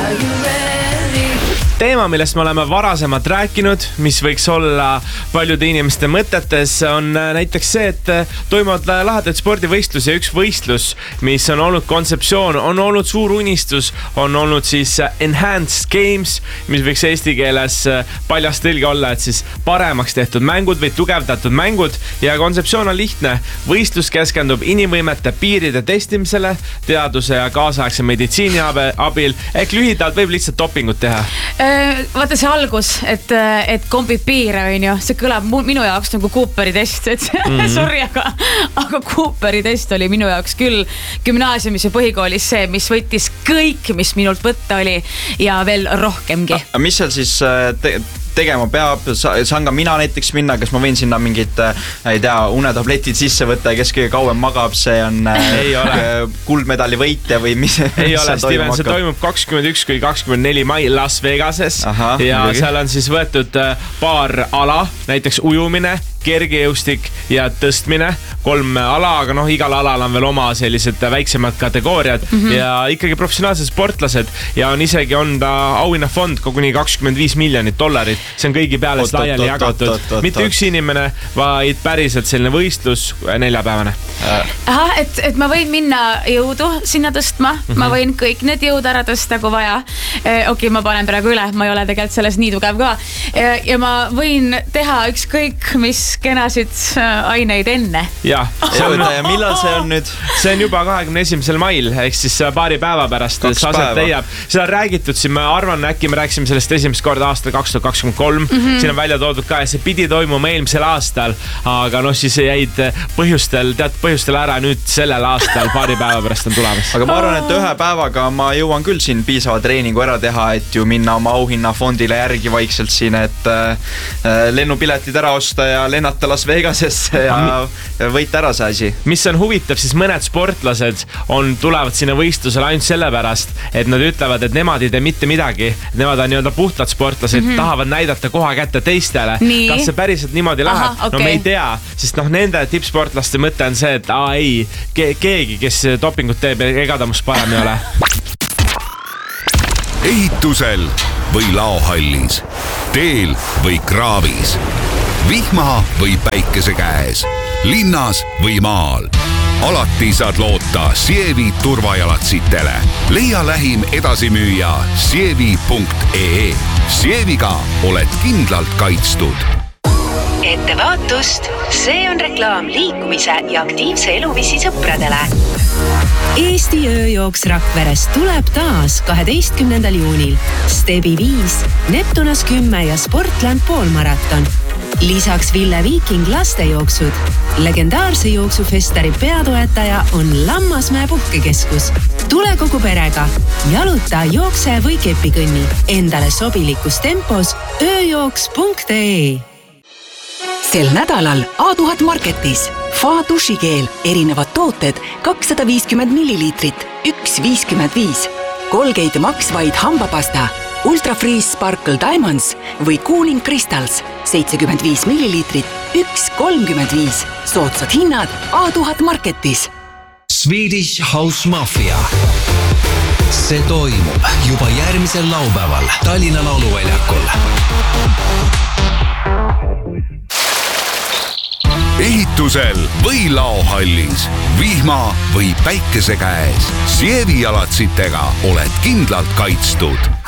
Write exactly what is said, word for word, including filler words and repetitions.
Teema, millest me oleme varasemalt rääkinud, mis võiks olla paljude inimeste mõtetes, on näiteks see, et toimuvad lahedad spordivõistlus ja üks võistlus, mis on olnud kontseptsioon, on olnud suur unistus, on olnud siis enhanced games, mis võiks eesti keeles paljas tõlge olla, et siis paremaks tehtud mängud või tugevdatud mängud ja kontseptsioon on lihtne. Võistlus keskendub inimvõimete piiride testimisele, teaduse ja kaasaegse meditsiini abil, ehk lühidalt võib lihtsalt dopingut teha. Vaata see algus, et, et kombib piire, on ju, see kõlab minu jaoks nagu Cooperi test, et mm-hmm. sorry, aga, aga Cooperi test oli minu jaoks küll gümnaasiumis ja põhikoolis see, mis võttis kõik, mis minult võtta oli ja veel rohkemgi. A, mis seal siis te tegema peab, saan ka mina näiteks minna, kas ma võin sinna mingid, ei tea, unetabletid sisse võtta ja kes kõige kauem magab, see on kuldmedali võitja või mis? Ei ole, Steven, see toimub kakskümmend üks kuni kakskümmend neli mai Las Vegases. Aha, ja muidugi. Seal on siis võetud paar ala, näiteks ujumine, kergejõustik ja tõstmine, kolm ala, aga noh, igal alal on veel oma sellised väiksemad kategooriad mm-hmm. ja ikkagi professionaalsed sportlased ja on isegi on ta auhinnafond koguni kakskümmend viis miljonit dollarit. See on kõigi peale laiali jagatud. Mitte üks inimene, vaid päriselt selline võistlus neljapäevane. Aha, et, et ma võin minna jõudu sinna tõstma. Mm-hmm. Ma võin kõik need jõud ära tõsta, kui vaja. Okei, okay, ma panen praegu üle. Ma ei ole tegelikult selles nii tugev ka. Ja ma võin teha ükskõik, mis kenasid aineid enne. Ja, see on, ja millal see on nüüd? See on juba kahekümne esimesel mail, ehk siis paari päeva pärast. Kaks päeva. Seda on räägitud siin, ma arvan, äkki me rääksime sellest esimest korda aastal kaks tuhat kakskümmend kolm. Mm-hmm. Siin on välja toodud ka, see pidi toimuma eelmisel aastal, aga noh, siis jäid põhjustel, tead põhjustel ära nüüd sellel aastal, paari päeva pärast on tulemas. Aga ma arvan, et ühe päevaga ma jõuan küll siin piisava treeningu ära teha, et ju minna oma auhinnafondile järgi vaikselt siin, et äh, lennupiletid ära osta ja lennata Las Vegasesse ja võita ära see asi. Mis on huvitav, siis mõned sportlased on, tulevad sinna võistlusele ainult sellepärast, et nad ütlevad, et nemad ei tee mitte midagi. Nemad on nii-öelda puhtad sportlased, mm-hmm. tahavad näidata koha kätte teistele. Nii. Kas see päriselt niimoodi läheb? Aha, okay. No me ei tea, sest noh, nende tippsportlaste mõte on see, et aa ei, ke- keegi, kes dopingut teeb, ega ta must parem ei ole. Ehitusel või laohallis, teel või kraavis, vihma või päikese käes, linnas või maal. Alati saad loota Sievi turvajalatsitele. Leia lähim edasimüüja sievi punkt ee. Sieviga oled kindlalt kaitstud. Ettevaatust, see on reklaam liikumise ja aktiivse eluviisi sõpradele. Eesti ööjooks Rakveres tuleb taas kaheteistkümnendal juunil. Stebi viis, Neptunas kümme ja Sportland poolmaraton. Lisaks Ville Viiking lastejooksud. Legendaarse jooksufestari peatoetaja on Lammasmäe puhkekeskus. Tule kogu perega. Jaluta, jookse või kepikõnni. Endale sobilikus tempos ööjooks punkt ee. Sel nädalal A tuhat Marketis. Fa dušikeel, erinevad tooted, kakssada viiskümmend milliliitrit, üks viiskümmend viis. Colgate Max vaid hambapasta, Ultra Freeze Sparkle Diamonds või Cooling Crystals, seitsekümmend viis milliliitrit, üks kolmkümmend viis. Soodsad hinnad A tuhat Marketis. Swedish House Mafia. See toimub juba järgmisel laupäeval Tallinna lauluväljakul. Ehitusel või laohallis, vihma või päikese käes, Sievi jalatsitega oled kindlalt kaitstud.